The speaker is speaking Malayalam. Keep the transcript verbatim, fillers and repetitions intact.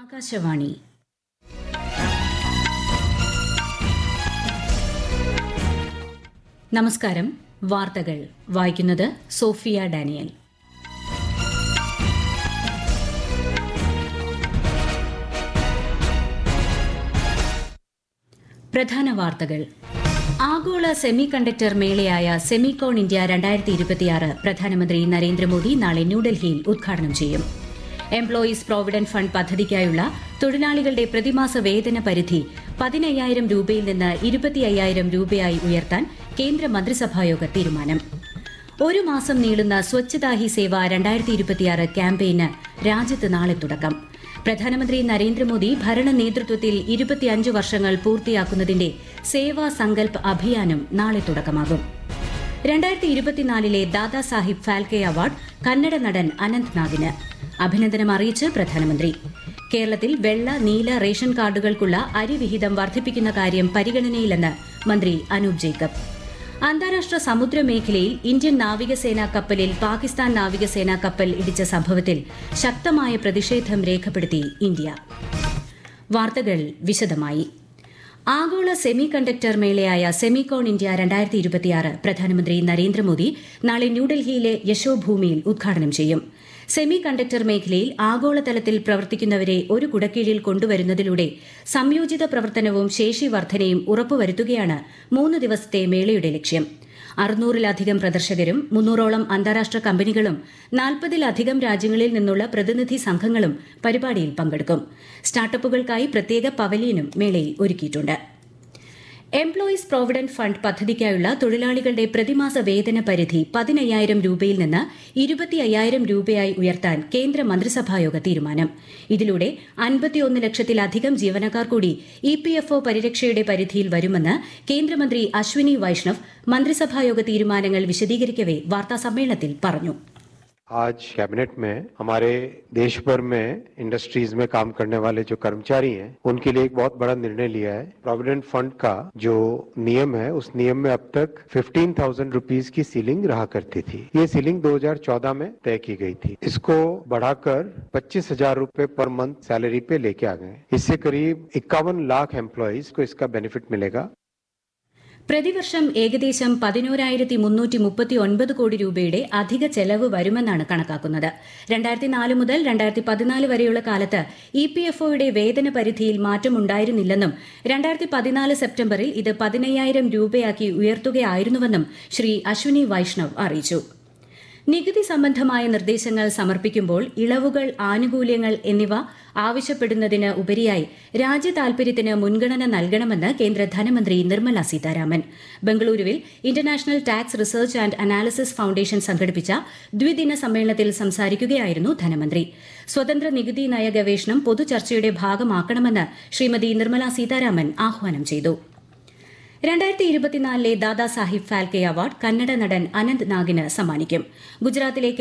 ആകാശവാണി. നമസ്കാരം. വാർത്തകൾ വായിക്കുന്നത് സോഫിയ ഡാനിയൽ. പ്രധാന വാർത്തകൾ. ആഗോള സെമി കണ്ടക്ടർ മേളയായ സെമികോൺ ഇന്ത്യ രണ്ടായിരത്തി ഇരുപത്തിയാറ് പ്രധാനമന്ത്രി നരേന്ദ്രമോദി നാളെ ന്യൂഡൽഹിയിൽ ഉദ്ഘാടനം ചെയ്യും. എംപ്ലോയീസ് പ്രോവിഡന്റ് ഫണ്ട് പദ്ധതിക്കായുള്ള തൊഴിലാളികളുടെ പ്രതിമാസ വേതന പരിധി പതിനയ്യായിരം രൂപയിൽ നിന്ന് ഇരുപത്തി അയ്യായിരം രൂപയായി ഉയർത്താൻ കേന്ദ്ര മന്ത്രിസഭായോഗ തീരുമാനം. ഒരു മാസം നീളുന്ന സ്വച്ഛതാ ഹി സേവ രണ്ടായിരത്തി ഇരുപത്തിയാറ് ക്യാമ്പയിന് രാജ്യത്ത് നാളെ തുടക്കം. പ്രധാനമന്ത്രി നരേന്ദ്രമോദി ഭരണ നേതൃത്വത്തിൽ ഇരുപത്തിയഞ്ച് വർഷങ്ങൾ പൂർത്തിയാക്കുന്നതിന്റെ സേവാ സങ്കൽപ് അഭിയാനും നാളെ തുടക്കമാകും. രണ്ടായിരത്തി ഇരുപത്തിനാലിലെ ദാദാസാഹിബ് ഫാൽക്കെ അവാർഡ് കന്നഡ നടൻ അനന്ത് നാഗിന്. അഭിനന്ദനം അറിയിച്ച് പ്രധാനമന്ത്രി. കേരളത്തിൽ വെള്ള നീല റേഷൻ കാർഡുകൾക്കുള്ള അരിവിഹിതം വർദ്ധിപ്പിക്കുന്ന കാര്യം പരിഗണനയിലെന്ന് മന്ത്രി അനൂപ് ജേക്കബ്. അന്താരാഷ്ട്ര സമുദ്രമേഖലയിൽ ഇന്ത്യൻ നാവികസേനാ കപ്പലിൽ പാകിസ്ഥാൻ നാവികസേനാ കപ്പൽ ഇടിച്ച സംഭവത്തിൽ ശക്തമായ പ്രതിഷേധം രേഖപ്പെടുത്തി ഇന്ത്യ. വാർത്തകൾ വിശദമായി. ആഗോള സെമി കണ്ടക്ടർ മേളയായ സെമികോൺ ഇന്ത്യ രണ്ടായിരത്തി ഇരുപത്തിയാറ് പ്രധാനമന്ത്രി നരേന്ദ്രമോദി നാളെ ന്യൂഡൽഹിയിലെ യശോഭൂമിയിൽ ഉദ്ഘാടനം ചെയ്യും. സെമി കണ്ടക്ടർ മേഖലയിൽ ആഗോളതലത്തിൽ പ്രവർത്തിക്കുന്നവരെ ഒരു കുടക്കീഴിൽ കൊണ്ടുവരുന്നതിലൂടെ സംയോജിത പ്രവർത്തനവും ശേഷിവർദ്ധനയും ഉറപ്പുവരുത്തുകയാണ് മൂന്ന് ദിവസത്തെ മേളയുടെ ലക്ഷ്യം. അറുന്നൂറിലധികം പ്രദർശകരും മുന്നൂറോളം അന്താരാഷ്ട്ര കമ്പനികളും നാൽപ്പതിലധികം രാജ്യങ്ങളിൽ നിന്നുള്ള പ്രതിനിധി സംഘങ്ങളും പരിപാടിയിൽ പങ്കെടുക്കും. സ്റ്റാർട്ടപ്പുകൾക്കായി പ്രത്യേക പവലിയനും മേളയിൽ ഒരുക്കിയിട്ടുണ്ട്. എംപ്ലോയീസ് പ്രോവിഡന്റ് ഫണ്ട് പദ്ധതിക്കായുള്ള തൊഴിലാളികളുടെ പ്രതിമാസ വേതന പരിധി പതിനയ്യായിരം രൂപയിൽ നിന്ന് ഇരുപത്തി അയ്യായിരം രൂപയായി ഉയർത്താൻ കേന്ദ്ര മന്ത്രിസഭായോഗ തീരുമാനം. ഇതിലൂടെ അൻപത്തിയൊന്ന് ലക്ഷത്തിലധികം ജീവനക്കാർ കൂടി ഇ പി എഫ് ഒ പരിരക്ഷയുടെ പരിധിയിൽ വരുമെന്ന് കേന്ദ്രമന്ത്രി അശ്വിനി വൈഷ്ണവ് മന്ത്രിസഭായോഗ തീരുമാനങ്ങൾ വിശദീകരിക്കവെ വാർത്താസമ്മേളനത്തിൽ പറഞ്ഞു. आज कैबिनेट में हमारे देश भर में इंडस्ट्रीज में काम करने वाले जो कर्मचारी हैं उनके लिए एक बहुत बड़ा निर्णय लिया है. प्रोविडेंट फंड का जो नियम है उस नियम में अब तक पंद्रह हज़ार रुपीस की सीलिंग रहा करती थी. ये सीलिंग दो हज़ार चौदह में तय की गई थी. इसको बढ़ाकर पच्चीस हजार रुपए पर मंथ सैलरी पे लेके आ गए. इससे करीब इक्यावन लाख एम्प्लॉयज को इसका बेनिफिट मिलेगा. പ്രതിവർഷം ഏകദേശം പതിനോരായിരത്തി മുന്നൂറ്റി മുപ്പത്തി ഒൻപത് കോടി രൂപയുടെ അധിക ചെലവ് വരുമെന്നാണ് കണക്കാക്കുന്നത്. രണ്ടായിരത്തി നാല് മുതൽ രണ്ടായിരത്തി പതിനാല് വരെയുള്ള കാലത്ത് ഇ പി എഫ് ഒയുടെ വേതന പരിധിയിൽ മാറ്റമുണ്ടായിരുന്നില്ലെന്നും രണ്ടായിരത്തി പതിനാല് സെപ്റ്റംബറിൽ ഇത് പതിനയ്യായിരം രൂപയാക്കി ഉയർത്തുകയായിരുന്നുവെന്നും ശ്രീ അശ്വിനി വൈഷ്ണവ് അറിയിച്ചു. നികുതി സംബന്ധമായ നിർദ്ദേശങ്ങൾ സമർപ്പിക്കുമ്പോൾ ഇളവുകൾ, ആനുകൂല്യങ്ങൾ എന്നിവ ആവശ്യപ്പെടുന്നതിന് ഉപരിയായി രാജ്യതാൽപര്യത്തിന് മുൻഗണന നൽകണമെന്ന് കേന്ദ്ര ധനമന്ത്രി നിർമ്മല സീതാരാമൻ ബംഗളൂരുവിൽ international tax research and analysis foundation സംഘടിപ്പിച്ച ദ്വിദിന സമ്മേളനത്തിൽ സംസാരിക്കുകയായിരുന്നു ധനമന്ത്രി. സ്വതന്ത്ര നികുതി നയ ഗവേഷണം പൊതുചർച്ചയുടെ ഭാഗമാക്കണമെന്ന് ശ്രീമതി നിർമ്മല സീതാരാമൻ ആഹ്വാനം ചെയ്തു. രണ്ടായിരത്തി ഇരുപത്തിനാലിലെ ദാദാസാഹിബ് ഫാൽക്കെ അവാർഡ് കന്നഡ നടൻ അനന്ത് നാഗിന് സമ്മാനിക്കും. ഗുജറാത്തിലെ